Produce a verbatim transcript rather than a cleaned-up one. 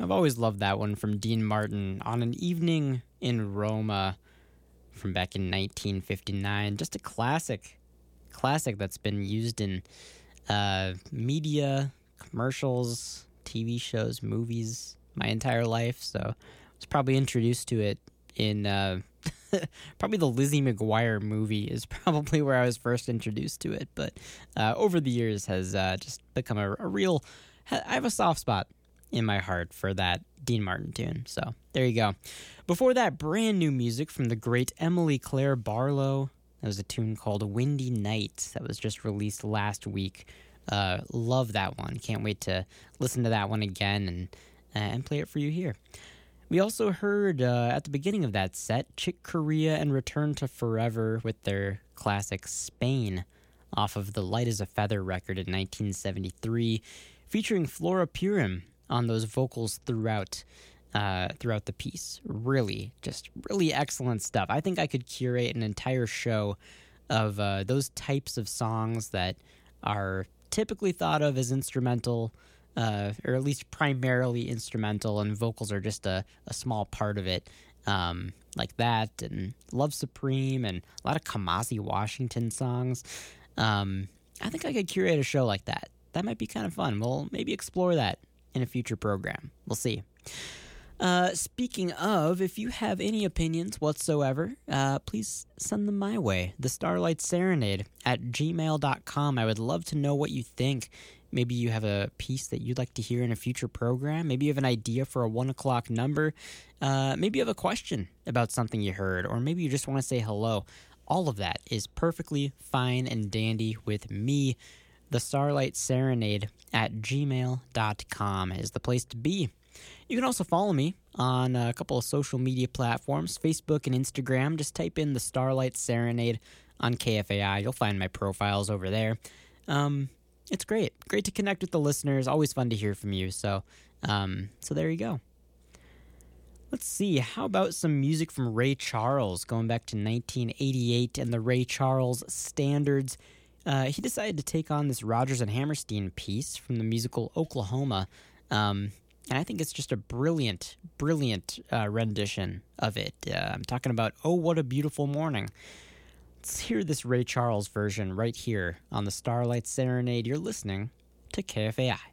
I've always loved that one from Dean Martin, On an Evening in Roma from back in nineteen fifty-nine. Just a classic, classic that's been used in uh, media, commercials, T V shows, movies my entire life. So I was probably introduced to it in uh, probably the Lizzie McGuire movie is probably where I was first introduced to it. But uh, over the years has uh, just become a, a real, I have a soft spot in my heart for that Dean Martin tune. So there you go. Before that, brand new music from the great Emily Claire Barlow. That was a tune called Windy Night that was just released last week. Uh, love that one. Can't wait to listen to that one again and uh, and play it for you here. We also heard uh, at the beginning of that set, Chick Corea and Return to Forever with their classic Spain off of the Light as a Feather record in nineteen seventy-three, featuring Flora Purim on those vocals throughout uh, throughout the piece. Really, just really excellent stuff. I think I could curate an entire show of uh, those types of songs that are typically thought of as instrumental, uh, or at least primarily instrumental, and vocals are just a, a small part of it, um, like that, and Love Supreme, and a lot of Kamasi Washington songs. Um, I think I could curate a show like that. That might be kind of fun. We'll maybe explore that in a future program. We'll see. Uh, speaking of, if you have any opinions whatsoever, uh, please send them my way. The Starlight Serenade at gmail dot com. I would love to know what you think. Maybe you have a piece that you'd like to hear in a future program. Maybe you have an idea for a one o'clock number. Uh, maybe you have a question about something you heard, or maybe you just want to say hello. All of that is perfectly fine and dandy with me. The Starlight Serenade at gmail dot com is the place to be. You can also follow me on a couple of social media platforms, Facebook and Instagram. Just type in the Starlight Serenade on K F A I. You'll find my profiles over there. Um, it's great. Great to connect with the listeners. Always fun to hear from you. So, um, so there you go. Let's see. How about some music from Ray Charles, going back to nineteen eighty-eight and the Ray Charles Standards. Uh, he decided to take on this Rodgers and Hammerstein piece from the musical Oklahoma. Um, and I think it's just a brilliant, brilliant uh, rendition of it. Uh, I'm talking about Oh, What a Beautiful Morning. Let's hear this Ray Charles version right here on the Starlight Serenade. You're listening to K F A I.